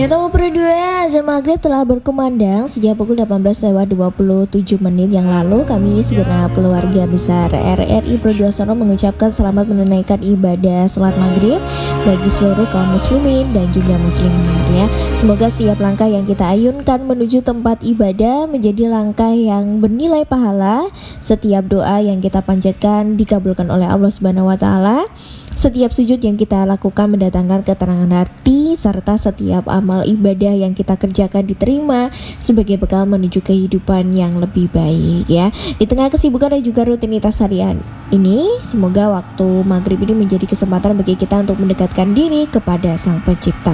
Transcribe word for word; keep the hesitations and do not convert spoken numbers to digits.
Yang nomor berdua, azan maghrib telah berkumandang sejak pukul delapan belas lewat dua puluh tujuh menit yang lalu. Kami segenap keluarga besar R R I Prodiosono mengucapkan selamat menunaikan ibadah sholat maghrib bagi seluruh kaum muslimin dan juga muslimat ya. Semoga setiap langkah yang kita ayunkan menuju tempat ibadah menjadi langkah yang bernilai pahala. Setiap doa yang kita panjatkan dikabulkan oleh Allah Subhanahu wa taala. Setiap sujud yang kita lakukan mendatangkan keterangan hati, serta setiap amal ibadah yang kita kerjakan diterima sebagai bekal menuju kehidupan yang lebih baik ya. Di tengah kesibukan dan juga rutinitas harian ini, semoga waktu maghrib ini menjadi kesempatan bagi kita untuk mendekatkan diri kepada Sang Pencipta.